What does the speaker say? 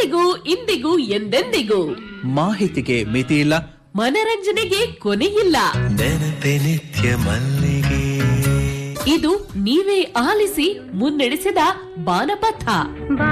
ಅಂದಿಗೂ ಇಂದಿಗೂ ಎಂದೆಂದಿಗೂ ಮಾಹಿತಿಗೆ ಮಿತಿ ಇಲ್ಲ, ಮನರಂಜನೆಗೆ ಕೊನೆಯಿಲ್ಲ. ನೆನಪೆ ನಿತ್ಯ ಮಲ್ಲಿಗೆ. ಇದು ನೀವೇ ಆಲಿಸಿ ಮುನ್ನಡೆಸಿದ ಬಾನಪಥ.